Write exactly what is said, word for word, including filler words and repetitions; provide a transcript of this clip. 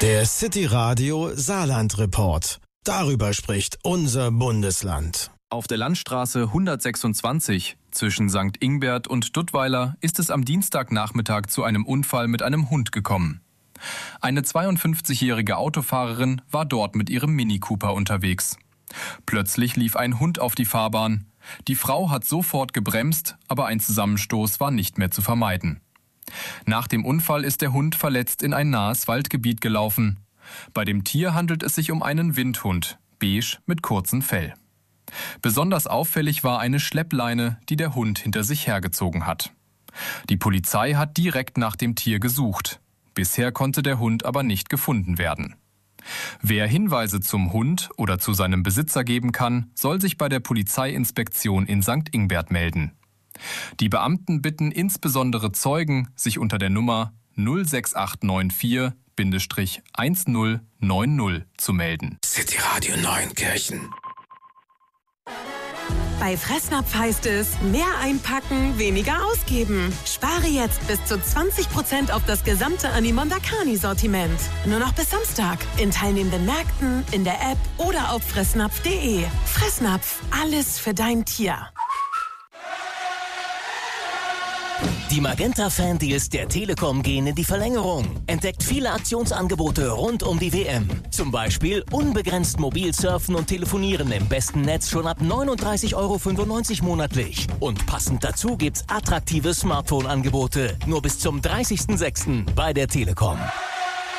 Der City Radio Saarland Report. Darüber spricht unser Bundesland. Auf der Landstraße hundertsechsundzwanzig zwischen Sankt Ingbert und Duttweiler ist es am Dienstagnachmittag zu einem Unfall mit einem Hund gekommen. Eine zweiundfünfzigjährige Autofahrerin war dort mit ihrem Mini Cooper unterwegs. Plötzlich lief ein Hund auf die Fahrbahn. Die Frau hat sofort gebremst, aber ein Zusammenstoß war nicht mehr zu vermeiden. Nach dem Unfall ist der Hund verletzt in ein nahes Waldgebiet gelaufen. Bei dem Tier handelt es sich um einen Windhund, beige mit kurzem Fell. Besonders auffällig war eine Schleppleine, die der Hund hinter sich hergezogen hat. Die Polizei hat direkt nach dem Tier gesucht. Bisher konnte der Hund aber nicht gefunden werden. Wer Hinweise zum Hund oder zu seinem Besitzer geben kann, soll sich bei der Polizeiinspektion in Sankt Ingbert melden. Die Beamten bitten insbesondere Zeugen, sich unter der Nummer null sechs acht neun vier eins null neun null zu melden. City Radio Neunkirchen. Bei Fressnapf heißt es, mehr einpacken, weniger ausgeben. Spare jetzt bis zu zwanzig Prozent auf das gesamte Animonda Carni-Sortiment. Nur noch bis Samstag. In teilnehmenden Märkten, in der App oder auf fressnapf punkt de. Fressnapf, alles für dein Tier. Die Magenta-Fan-Deals der Telekom gehen in die Verlängerung. Entdeckt viele Aktionsangebote rund um die W M. Zum Beispiel unbegrenzt mobil surfen und telefonieren im besten Netz schon ab neununddreißig Euro fünfundneunzig monatlich. Und passend dazu gibt's attraktive Smartphone-Angebote. Nur bis zum dreißigsten sechsten bei der Telekom.